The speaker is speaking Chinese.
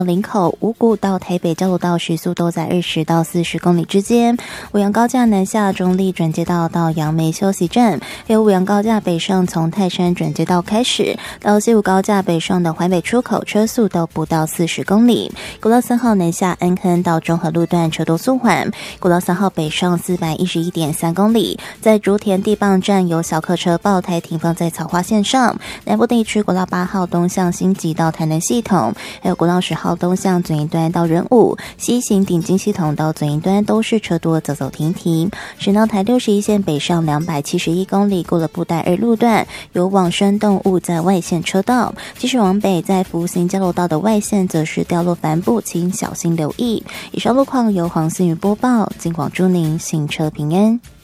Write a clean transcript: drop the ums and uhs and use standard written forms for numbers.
林口、五股到台北交流道时速都在20到40公里之间。五杨高架南下中立转接道到杨梅休息站，还有五杨高架北上从泰山转接道开始到西武高架北上的环北出口，车速都不到40公里。国道3号南下安坑到中和路段车多速缓，国道3号北上411.3公里，在竹田地磅站有小客车爆胎停放在草花线上。南部地区国道8号东向新集到台南系统，还有国道10号东向左营端到仁武，西行顶金系统到左营端都是车多走走停停。省道台61线北上271公里，过了布袋2路段有往生动物在外线车道，继续往北在福兴交流道的外线则是掉落帆布，请小心留意。以上路况由黄思雨播报，金广祝您行车平安。